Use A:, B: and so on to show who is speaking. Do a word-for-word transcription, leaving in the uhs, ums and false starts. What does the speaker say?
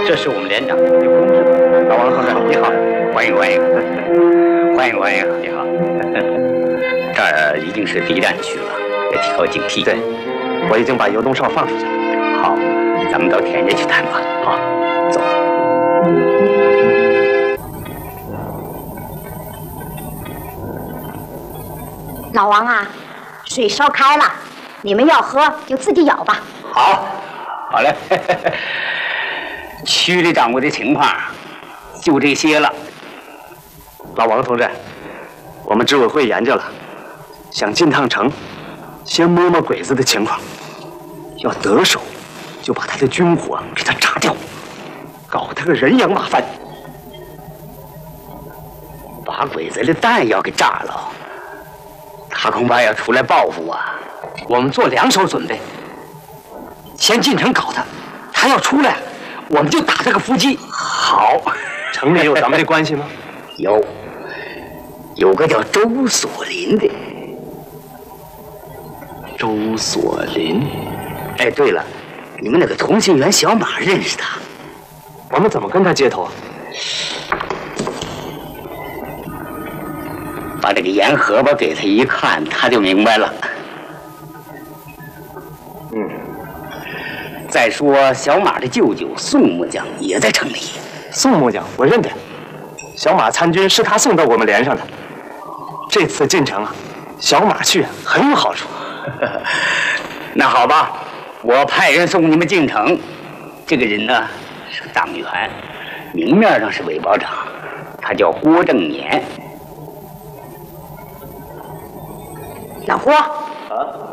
A: 这是我们连长，有公事。
B: 老王同志，你好，
A: 欢迎欢迎，欢迎欢迎，你好。这儿已经是敌占区了，得提高警惕。
B: 对，我已经把游动哨放出去了。
A: 好，咱们到田家去谈吧。
B: 好，走。
C: 老王啊，水烧开了，你们要喝就自己舀吧。
A: 好，好嘞。区里掌握的情况就这些了。
B: 老王同志，我们执委会研究了，想进趟城，先摸摸鬼子的情况，要得手就把他的军火给他炸掉，搞他个人仰马翻。
A: 把鬼子的弹药给炸了，他恐怕要出来报复啊！
B: 我们做两手准备，先进城搞他，他要出来，我们就打他个伏击。
A: 好，
B: 城里有咱们的关系吗？
A: 有，有个叫周锁林的。
B: 周锁林。
A: 哎，对了，你们那个通信员小马认识他？
B: 我们怎么跟他接头啊？
A: 把这个盐荷包给他一看，他就明白了。
B: 嗯。
A: 再说小马的舅舅宋木匠也在城里。
B: 宋木匠我认得，小马参军是他送到我们连上的。这次进城啊，小马去很有好处。
A: 那好吧，我派人送你们进城。这个人呢是党员，明面上是伪保长，他叫郭正年。
C: 老郭，
B: 啊，